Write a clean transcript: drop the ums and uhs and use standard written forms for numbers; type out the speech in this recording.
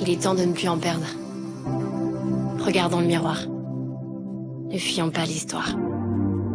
Il est temps de ne plus en perdre. Regardons le miroir. Ne fuyons pas l'histoire.